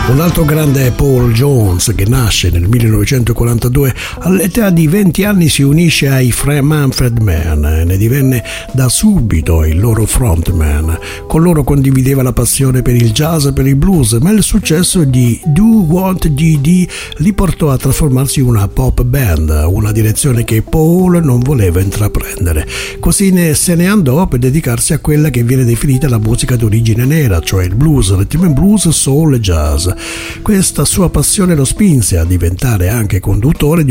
Un altro grande è Paul Jones, che nasce nel 1942. All'età di 20 anni si unisce ai Manfred Mann e ne divenne da subito il loro frontman. Con loro condivideva la passione per il jazz e per il blues, ma il successo di Do Want DD li portò a trasformarsi in una pop band, una direzione che Paul non voleva intraprendere. Così se ne andò per dedicarsi a quella che viene definita la musica d'origine nera, cioè il blues, rhythm and blues, soul e jazz. Questa sua passione lo spinse a diventare anche conduttore di